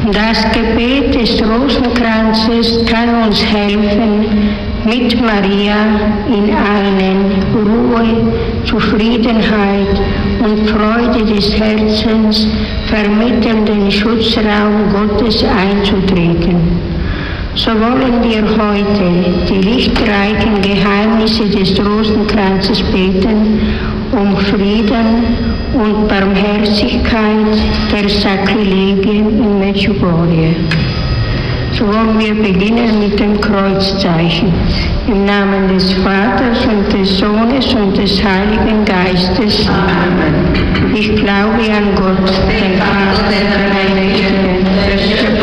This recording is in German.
Das Gebet des Rosenkranzes kann uns helfen, mit Maria in einen Ruhe, Zufriedenheit und Freude des Herzens vermittelnden Schutzraum Gottes einzutreten. So wollen wir heute die lichtreichen Geheimnisse des Rosenkranzes beten, um Frieden und Barmherzigkeit der Sakrilegien in Medjugorje. So wollen wir beginnen mit dem Kreuzzeichen. Im Namen des Vaters und des Sohnes und des Heiligen Geistes. Amen. Ich glaube an Gott, den Vater, den Allmächtigen, der